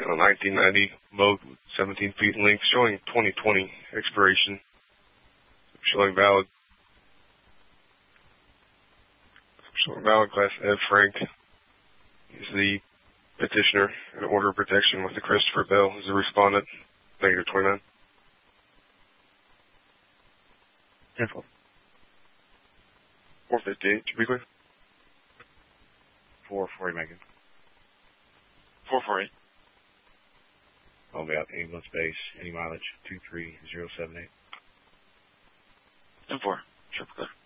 and a 1990 Moog 17 feet in length, showing 2020 expiration, showing valid. Showing valid class Ed Frank is the petitioner, and order of protection with the Christopher Bell is the respondent. Negative 29. 10-4. 458, to be clear. 440, Megan. 448. I'll be out ambulance base, any mileage, 23078. 10-4, triple clear.